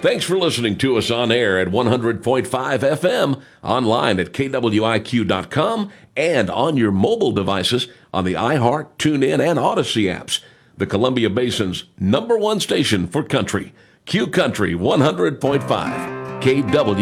Thanks for listening to us on air at 100.5 FM, online at kwiq.com, and on your mobile devices on the iHeart, TuneIn, and Odyssey apps. The Columbia Basin's #1 station for country, Q Country 100.5, KW.